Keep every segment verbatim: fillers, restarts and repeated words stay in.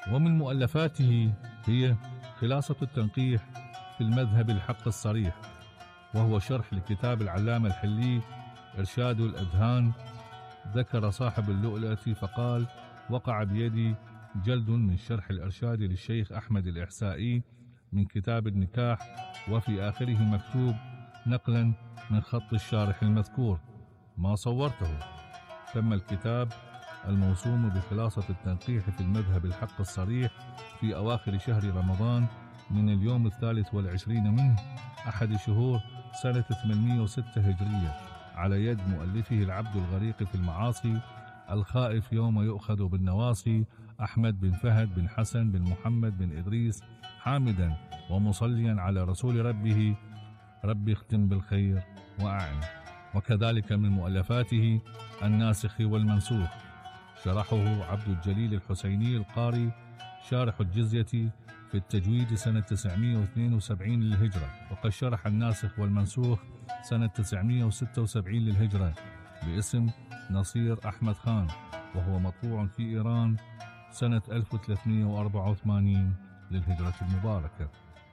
ومن مؤلفاته هي خلاصة التنقيح في المذهب الحق الصريح، وهو شرح لكتاب العلامة الحلي إرشاد الأذهان. ذكر صاحب اللؤلؤة فقال: وقع بيدي جلد من شرح الإرشاد للشيخ أحمد الإحسائي من كتاب النكاح، وفي آخره مكتوب نقلا من خط الشارح المذكور ما صورته. تم الكتاب الموسوم بخلاصة التنقيح في المذهب الحق الصريح في أواخر شهر رمضان من اليوم الثالث والعشرين منه أحد شهور سنة ثمانمائة وستة هجرية، على يد مؤلفه العبد الغريق في المعاصي الخائف يوم يؤخذ بالنواصي أحمد بن فهد بن حسن بن محمد بن إدريس، حامدا ومصليا على رسول ربه ربي اختم بالخير وأعن. وكذلك من مؤلفاته الناسخ والمنسوخ، شرحه عبد الجليل الحسيني القاري شارح الجزية في التجويد سنة تسعمائة واثنين وسبعين للهجرة، وقد شرح الناسخ والمنسوخ سنة تسعمائة وستة وسبعين للهجرة باسم نصير أحمد خان، وهو مطبوع في إيران سنة ألف وثلاثمائة وأربعة وثمانين للهجرة المباركة.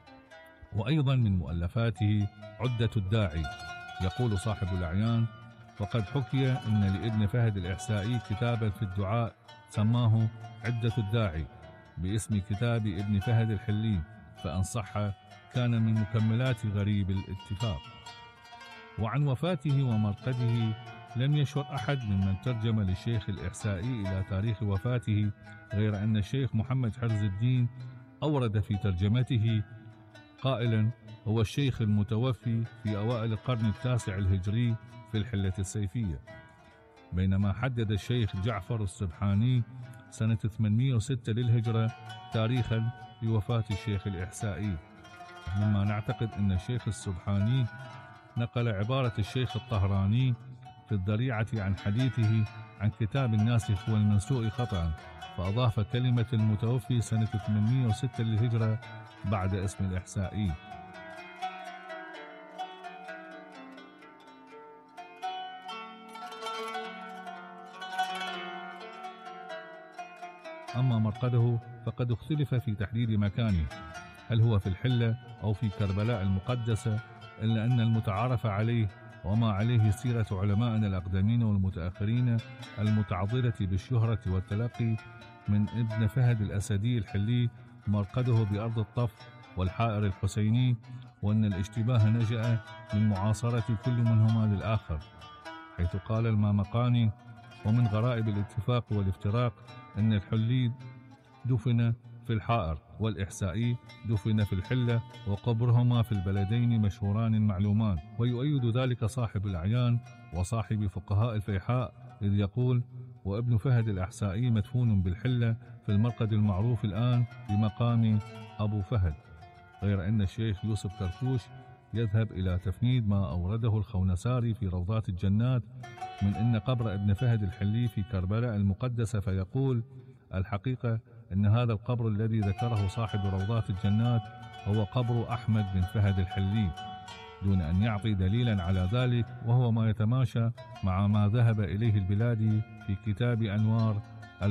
وأيضا من مؤلفاته عدة الداعي. يقول صاحب الأعيان: وقد حكي أن لابن فهد الإحسائي كتابا في الدعاء سماه عدة الداعي باسم كتاب ابن فهد الحلي، فإن صح كان من مكملات غريب الاتفاق. وعن وفاته ومرقده لم يشعر أحد ممن ترجم للشيخ الإحسائي إلى تاريخ وفاته، غير أن الشيخ محمد حرز الدين أورد في ترجمته قائلا: هو الشيخ المتوفي في أوائل القرن التاسع الهجري في الحلة السيفية، بينما حدد الشيخ جعفر السبحاني سنة ثمانمائة وستة للهجرة تاريخا لوفاة الشيخ الإحسائي، مما نعتقد أن الشيخ السبحاني نقل عبارة الشيخ الطهراني في الذريعة عن حديثه عن كتاب الناسخ والمنسوخ خطأ، فأضاف كلمة المتوفي سنة ثمانمائة وستة للهجرة بعد اسم الإحسائي. أما مرقده فقد اختلف في تحديد مكانه، هل هو في الحلة أو في كربلاء المقدسة، إلا أن المتعارف عليه وما عليه سيرة علمائنا الأقدمين والمتأخرين المتعضدة بالشهرة والتلقي من ابن فهد الأسدي الحلي مرقده بأرض الطف والحائر الحسيني، وأن الاشتباه نشأ من معاصرة كل منهما للآخر، حيث قال المامقاني: ومن غرائب الاتفاق والافتراق أن الحلي دفن في الحائر والإحسائي دفن في الحلة، وقبرهما في البلدين مشهوران معلومان. ويؤيد ذلك صاحب الأعيان وصاحب فقهاء الفيحاء، إذ يقول: وابن فهد الإحسائي مدفون بالحلة في المرقد المعروف الآن بمقام أبو فهد، غير أن الشيخ يوسف كركوش يذهب إلى تفنيد ما أورده الخونساري في روضات الجنات من أن قبر ابن فهد الحلي في كربلاء المقدسة، فيقول: الحقيقة أن هذا القبر الذي ذكره صاحب روضات الجنات هو قبر أحمد بن فهد الحلي، دون أن يعطي دليلا على ذلك، وهو ما يتماشى مع ما ذهب إليه البلادي في كتاب أنوار